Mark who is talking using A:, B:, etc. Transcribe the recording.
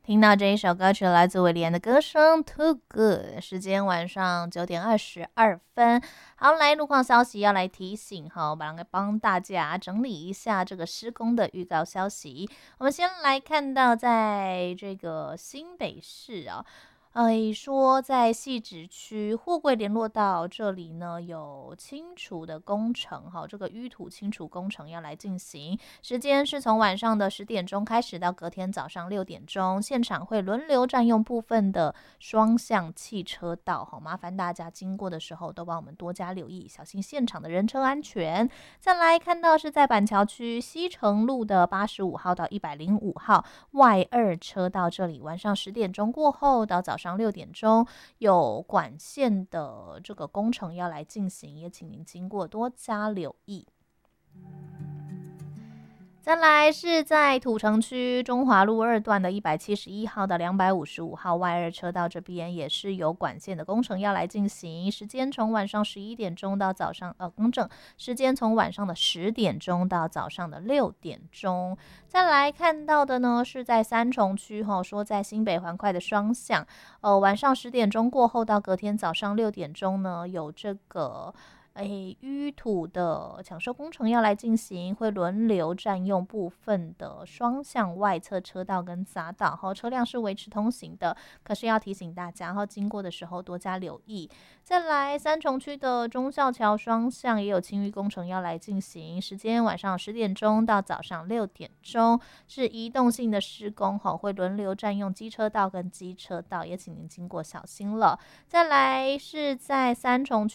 A: 听到这一首歌曲来自韦礼安的歌声 Too Good， 时间晚上9点22分。好，来路况消息要来提醒哈，帮大家整理一下这个施工的预告消息。我们先来看到在这个新北市啊。说在汐止区货柜联络道这里呢有清除的工程，这个淤土清除工程要来进行，时间是从晚上的10点钟开始到隔天早上6点钟，现场会轮流占用部分的双向汽车道，麻烦大家经过的时候都帮我们多加留意，小心现场的人车安全。再来看到是在板桥区西城路的85号到105号外2车道这里，晚上10点钟过后到早上6点钟有管线的这个工程要来进行，也请您经过多加留意。再来是在土城区中华路2段的171号到255号外2车道这边也是有管线的工程要来进行，时间从晚上11点钟到早上更正，时间从晚上的10点钟到早上的6点钟。再来看到的呢是在三重区说在新北环快的双向，晚上10点钟过后到隔天早上6点钟呢有这个淤土的抢修工程要来进行，会轮流占用部分的双向外侧车道跟匝道，车辆是维持通行的，可是要提醒大家经过的时候多加留意。再来三重区的忠孝桥双向也有清淤工程要来进行，时间晚上10点钟到早上6点钟，是移动性的施工，会轮流占用机车道跟机车道，也请您经过小心了。再来是在三重区